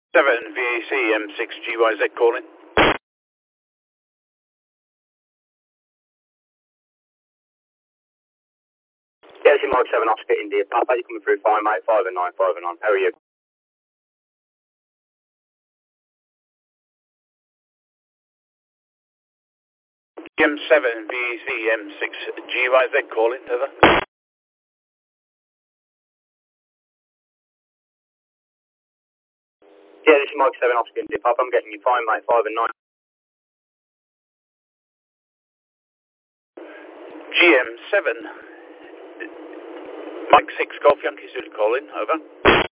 7 VAC M6 GYZ calling. Yeah, this is Mike 7 Oscar India. Papa, you coming through fine, mate. 5 and 9, 5 and 9. How are you? M7 VAC M6 GYZ calling, over. Yeah, this is Mike 7 Oscar India. Papa, I'm getting you fine, mate. 5 and 9. GM7 Mike 6 Golf Yankee Zulu calling, over.